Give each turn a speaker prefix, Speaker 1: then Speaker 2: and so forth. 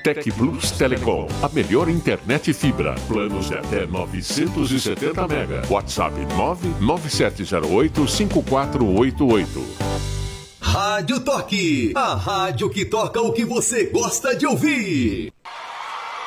Speaker 1: Tec Plus Telecom, a melhor internet fibra. Planos de até 970 mega. WhatsApp 997085488.
Speaker 2: Rádio Toque, a rádio que toca o que você gosta de ouvir.